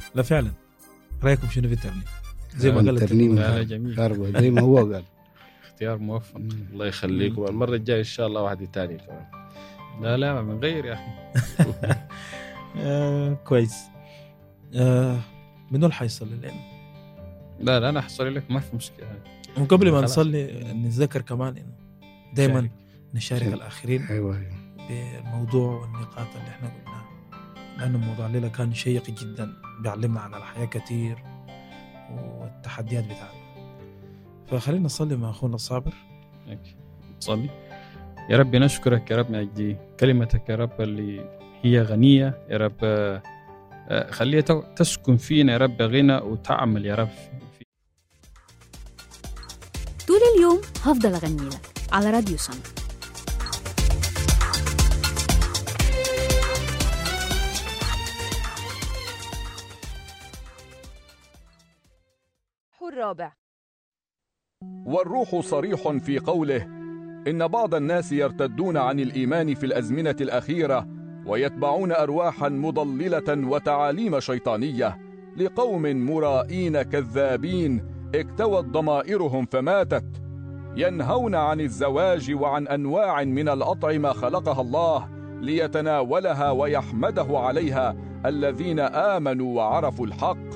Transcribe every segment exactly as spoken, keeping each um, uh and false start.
لا فعلا. رايكم شنو في الترنيم؟ زي ما قال الترنيم لا جميل زي ما هو قال. اختيار موفق. الله يخليكم. المرة الجاية إن شاء الله واحد تاني كمان. لا لا من غير يا أخي. آه كويس. آه منو اللي حيصلي لنا؟ لا لا أنا حصلي لك ما في مشكلة. وقبل ما خلاص. نصلي نتذكر كمان إنه دايما شارك. نشارك شارك. الآخرين أيوة. بالموضوع والنقاط اللي احنا قلناها، لأنه الموضوع الليلة كان شيق جدا، بيعلمنا عن الحياة كتير والتحديات بتاعتنا. فخلينا نصلي مع أخونا الصابر. صلي. يا رب نشكرك يا رب من أجل كلمتك يا رب اللي هي غنية يا رب. آه، خليها تسكن فينا يا رب غنى وتعمل يا رب. طول اليوم هفضل أغني لك على راديو سما. الرابع. والروح صريح في قوله إن بعض الناس يرتدون عن الإيمان في الأزمنة الأخيرة ويتبعون أرواحا مضللة وتعاليم شيطانية لقوم مرائين كذابين اكتوت ضمائرهم فماتت، ينهون عن الزواج وعن أنواع من الأطعمة خلقها الله ليتناولها ويحمده عليها الذين آمنوا وعرفوا الحق.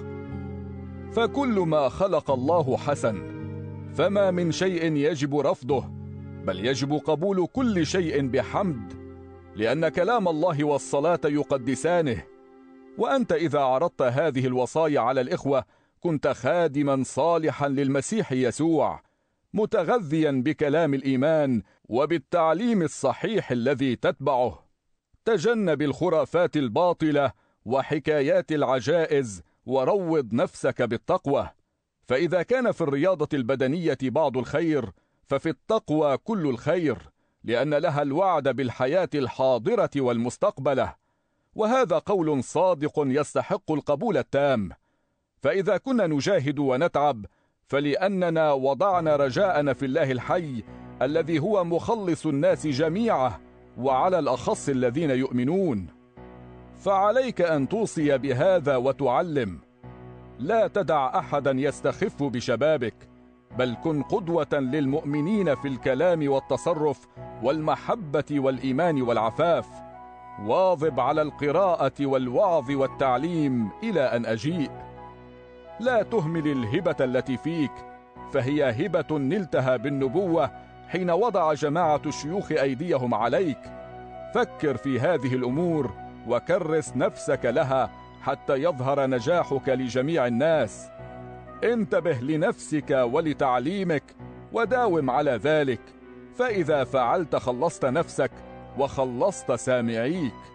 فكل ما خلق الله حسن، فما من شيء يجب رفضه، بل يجب قبول كل شيء بحمد، لأن كلام الله والصلاة يقدسانه. وأنت إذا عرضت هذه الوصايا على الإخوة كنت خادما صالحا للمسيح يسوع، متغذيا بكلام الإيمان وبالتعليم الصحيح الذي تتبعه. تجنب الخرافات الباطلة وحكايات العجائز، وروض نفسك بالتقوى. فإذا كان في الرياضة البدنية بعض الخير، ففي التقوى كل الخير، لأن لها الوعد بالحياة الحاضرة والمستقبلة، وهذا قول صادق يستحق القبول التام. فإذا كنا نجاهد ونتعب فلأننا وضعنا رجاءنا في الله الحي الذي هو مخلص الناس جميعا، وعلى الأخص الذين يؤمنون. فعليك أن توصي بهذا وتعلم. لا تدع أحدا يستخف بشبابك، بل كن قدوة للمؤمنين في الكلام والتصرف والمحبة والإيمان والعفاف. واظب على القراءة والوعظ والتعليم إلى أن أجيء. لا تهمل الهبة التي فيك، فهي هبة نلتها بالنبوة حين وضع جماعة الشيوخ أيديهم عليك. فكر في هذه الأمور وكرس نفسك لها حتى يظهر نجاحك لجميع الناس. انتبه لنفسك ولتعليمك وداوم على ذلك، فإذا فعلت خلصت نفسك وخلصت سامعيك.